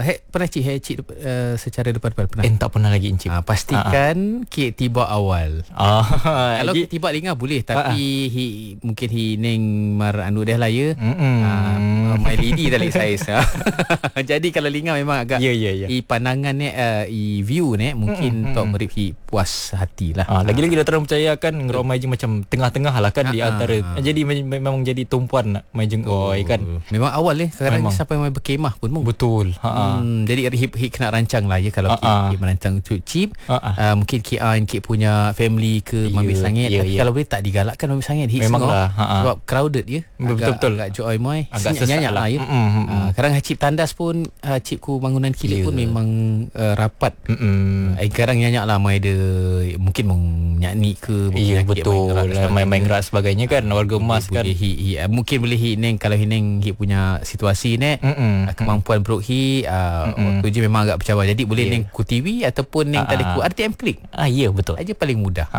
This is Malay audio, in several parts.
Pernah cik secara depan-depan pernah? Tak pernah lagi encik. Pastikan kek tiba awal. Kalau kek tiba lingah boleh, tapi mungkin hining mar anu deh lah ya. My lady tadi saya. Jadi kalau lingah memang agak pandangan ni view ni mungkin tok beri puas hati lah. Lagi-lagi doktor percayakan ngeromai je macam tengah-tengah lah kan di antara. Jadi memang jadi tumpuan nak mai jengoi kan. Memang awal kadang sampai mai berkemah pun mung. Betul. Jadi hip kena rancang lah ya kalau hip merancang chip. Mungkin kek punya family ke mami sangat. Tapi kalau boleh tak digalakkan mami sangat hip memanglah. Sebab crowded ya. Betul. Agak joy moi. Agak sesak lah ya. Kadang chip tandas pun chipku bangunan kilik pun memang rapat. Kadang nyanyak lah mai dia mungkin menyanyi ke. Betul. Main gerak sebagainya kan. Warga emas kan. Mungkin boleh neng kalau neng punya situasi ni kemampuan perut waktu je memang agak bercabar. Jadi boleh neng ku TV ataupun neng tadi ku RTM Klik. Ya betul. Aja paling mudah.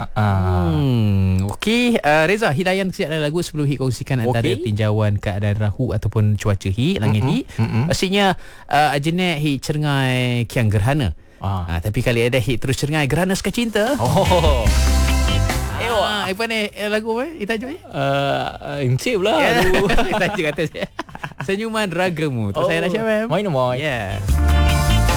Okey, Reza, hidayan kesiap lagu sebelum kongsikan antara tinjauan keadaan rahu ataupun cuaca langit pastinya ajenek cengai kiang gerhana. Tapi kali ada terus cengai gerhana suka cinta. Apa ni lagu apa? Tajuk ni? Encik pula. Tajuk kata saya. Senyuman ragamu. Tu saya Rasya Mem. Main. Yeah.